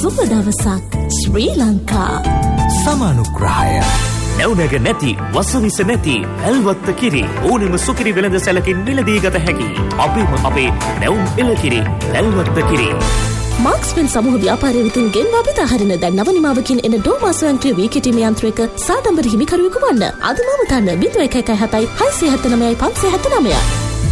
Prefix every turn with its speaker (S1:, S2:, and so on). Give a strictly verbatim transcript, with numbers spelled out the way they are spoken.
S1: සුබ දවසක් ශ්‍රී ලංකා.
S2: සමානුග්‍රහය
S3: නැවුනග නැති වසවිස නැති ඇල්වත්ත කිරි ඕනෙම සුකිරි වෙළඳ සැලකින් මිලදී ගත හැකි අපේම අපේ නැවුම් එළකිරි ඇල්වත්ත කිරි.
S1: මාක්ස්වෙල් සමූහ ව්‍යාපාරය විසින් ගෙන්වා බෙදා හරින දැන් නව නිමාවකින් එන ඩෝමා ස්වයංක්‍රීය වී කිටීම යන්ත්‍රයක සාඩම්බර හිමිකරුවෙකු වන්න. අද මම තන්න බිඳුව එක එකයි හතයි හයසිය හැත්තෑ නවයයි පන්සිය හැත්තෑ නවය.